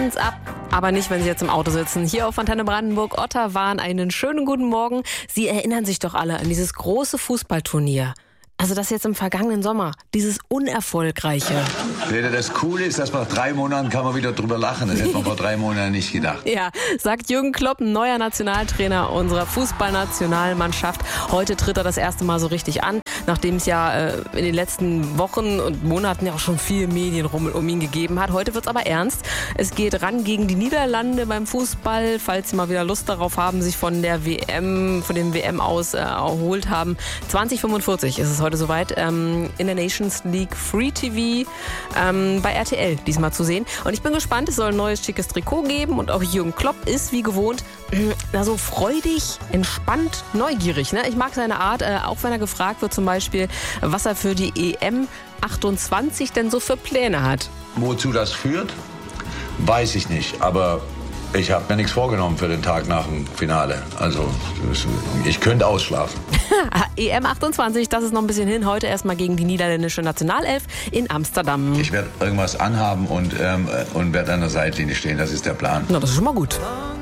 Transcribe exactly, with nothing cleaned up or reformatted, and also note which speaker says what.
Speaker 1: geht's ab. Aber nicht, wenn Sie jetzt im Auto sitzen. Hier auf Antenne Brandenburg, Otterwahn, einen schönen guten Morgen. Sie erinnern sich doch alle an dieses große Fußballturnier. Also das jetzt im vergangenen Sommer, dieses unerfolgreiche.
Speaker 2: Das Coole ist, dass nach drei Monaten kann man wieder drüber lachen. Das hätte man vor drei Monaten nicht gedacht.
Speaker 1: Ja, sagt Jürgen Klopp, neuer Nationaltrainer unserer Fußballnationalmannschaft. Heute tritt er das erste Mal so richtig an, nachdem es ja äh, in den letzten Wochen und Monaten ja auch schon viel Medienrummel um ihn gegeben hat. Heute wird's aber ernst. Es geht ran gegen die Niederlande beim Fußball, falls Sie mal wieder Lust darauf haben, sich von der W M, von dem W M aus äh, erholt haben. zwanzig fünfundvierzig ist es heute soweit, ähm, in der Nations League Free T V ähm, bei R T L diesmal zu sehen. Und ich bin gespannt, es soll ein neues schickes Trikot geben und auch Jürgen Klopp ist wie gewohnt äh, so freudig, entspannt, neugierig. Ne? Ich mag seine Art, äh, auch wenn er gefragt wird zum Beispiel, was er für die E M achtundzwanzig denn so für Pläne hat.
Speaker 2: Wozu das führt, weiß ich nicht, aber ich habe mir nichts vorgenommen für den Tag nach dem Finale. Also ich könnte ausschlafen.
Speaker 1: E M achtundzwanzig, das ist noch ein bisschen hin. Heute erstmal gegen die niederländische Nationalelf in Amsterdam.
Speaker 2: Ich werde irgendwas anhaben und, ähm, und werde an der Seitlinie stehen. Das ist der Plan.
Speaker 1: Na, das ist schon mal gut.